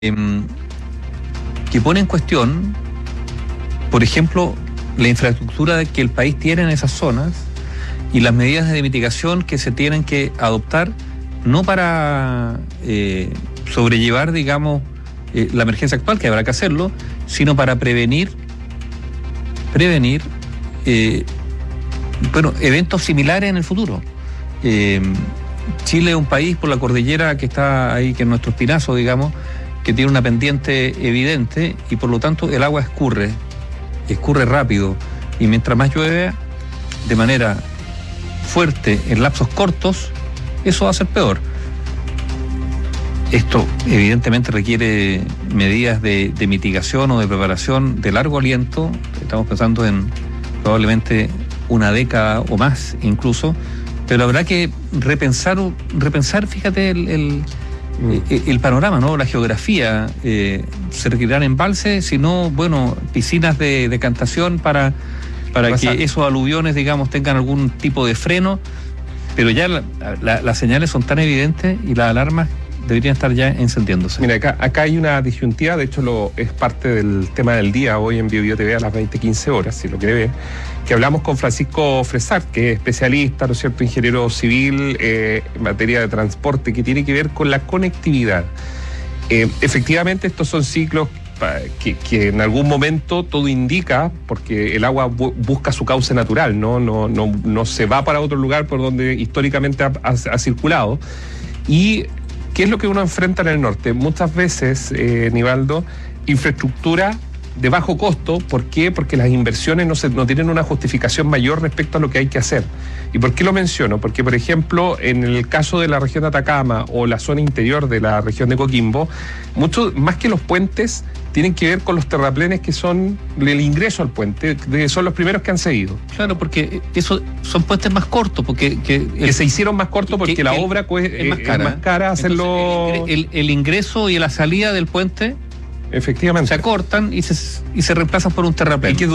que pone en cuestión, por ejemplo, la infraestructura que el país tiene en esas zonas y las medidas de mitigación que se tienen que adoptar, no para sobrellevar, digamos, la emergencia actual, que habrá que hacerlo, sino para prevenir eventos similares en el futuro. Chile es un país por la cordillera que está ahí, que es nuestro espinazo, digamos, que tiene una pendiente evidente y por lo tanto el agua escurre rápido, y mientras más llueve de manera fuerte en lapsos cortos, eso va a ser peor. Esto evidentemente requiere medidas de mitigación o de preparación de largo aliento. Estamos pensando en probablemente una década o más incluso, pero habrá que repensar, fíjate, el panorama, ¿no? La geografía. Se requerirán embalses, sino, piscinas de decantación para que esos aluviones, digamos, tengan algún tipo de freno, pero ya las señales son tan evidentes y las alarmas deberían estar ya encendiéndose. Mira, acá hay una disyuntiva, de hecho es parte del tema del día hoy en BioBio TV a las 20:15 horas, si lo quiere ver, que hablamos con Francisco Fresart, que es especialista, ¿no es cierto?, ingeniero civil en materia de transporte, que tiene que ver con la conectividad. Efectivamente, estos son ciclos que en algún momento todo indica, porque el agua busca su cauce natural, no se va para otro lugar por donde históricamente ha circulado. Y ¿qué es lo que uno enfrenta en el norte? Muchas veces, Nivaldo, infraestructura de bajo costo. ¿Por qué? Porque las inversiones no tienen una justificación mayor respecto a lo que hay que hacer. ¿Y por qué lo menciono? Porque, por ejemplo, en el caso de la región de Atacama o la zona interior de la región de Coquimbo, mucho más que los puentes tienen que ver con los terraplenes, que son el ingreso al puente, son los primeros que han seguido. Claro, porque eso son puentes más cortos, que se hicieron más cortos porque la obra es más cara hacerlo. Entonces, el ingreso y la salida del puente, efectivamente, se acortan y se reemplazan por un terraplén. Y que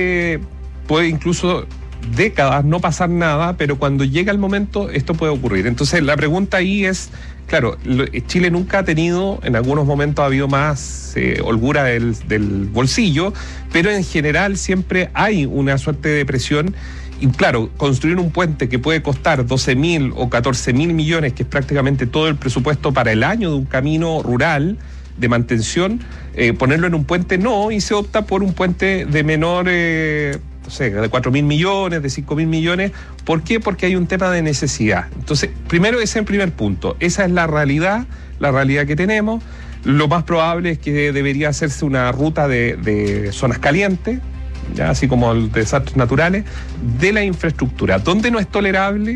puede incluso décadas no pasar nada, pero cuando llega el momento esto puede ocurrir. Entonces la pregunta ahí es, claro, Chile nunca ha tenido, en algunos momentos ha habido más holgura del bolsillo, pero en general siempre hay una suerte de presión. Y claro, construir un puente que puede costar 12.000 o 14.000 millones, que es prácticamente todo el presupuesto para el año de un camino rural de mantención, ponerlo en un puente no, y se opta por un puente de menor, de 4.000 millones, de 5.000 millones. ¿Por qué? Porque hay un tema de necesidad. Entonces, primero, ese es el primer punto. Esa es la realidad que tenemos. Lo más probable es que debería hacerse una ruta de zonas calientes, ya, así como desastres naturales, de la infraestructura. Donde no es tolerable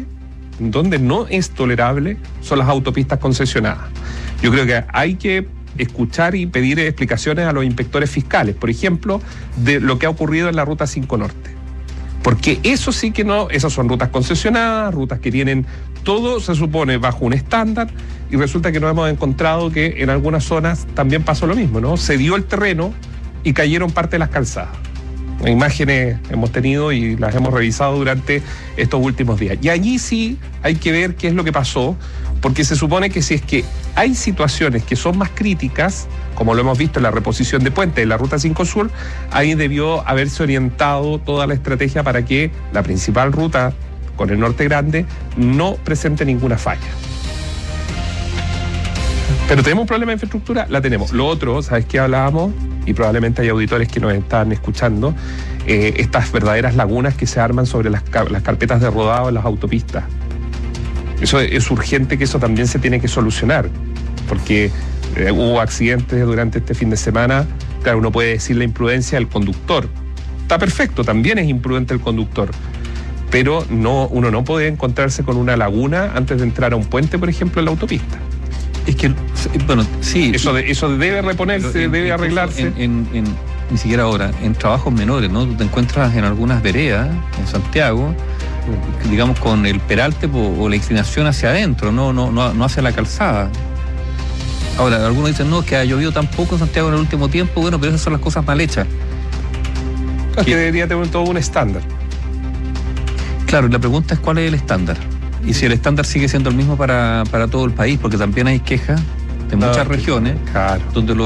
son las autopistas concesionadas. Yo creo que hay que escuchar y pedir explicaciones a los inspectores fiscales, por ejemplo, de lo que ha ocurrido en la Ruta 5 Norte. Porque eso sí que no, esas son rutas concesionadas, rutas que tienen todo, se supone, bajo un estándar, y resulta que nos hemos encontrado que en algunas zonas también pasó lo mismo, ¿no? Se dio el terreno y cayeron parte de las calzadas. Imágenes hemos tenido y las hemos revisado durante estos últimos días. Y allí sí hay que ver qué es lo que pasó, porque se supone que si es que hay situaciones que son más críticas, como lo hemos visto en la reposición de puentes de la Ruta 5 Sur, ahí debió haberse orientado toda la estrategia para que la principal ruta con el norte grande no presente ninguna falla. Pero tenemos un problema de infraestructura, la tenemos. Lo otro, ¿sabes qué hablábamos? Y probablemente hay auditores que nos están escuchando, estas verdaderas lagunas que se arman sobre las carpetas de rodado en las autopistas. Eso es urgente, que eso también se tiene que solucionar, porque hubo accidentes durante este fin de semana. Claro, uno puede decir la imprudencia del conductor. Está perfecto, también es imprudente el conductor, pero uno no puede encontrarse con una laguna antes de entrar a un puente, por ejemplo, en la autopista. Es que, sí. Eso debe reponerse, debe arreglarse. Ni siquiera ahora, en trabajos menores, ¿no? Tú te encuentras en algunas veredas, en Santiago, digamos, con el peralte o la inclinación hacia adentro, no hacia la calzada. Ahora, algunos dicen, no, que ha llovido tan poco en Santiago en el último tiempo. Bueno, pero esas son las cosas mal hechas. Es que debería tener todo un estándar. Claro, y la pregunta es cuál es el estándar. Y si el estándar sigue siendo el mismo para todo el país, porque también hay quejas de muchas regiones, claro, donde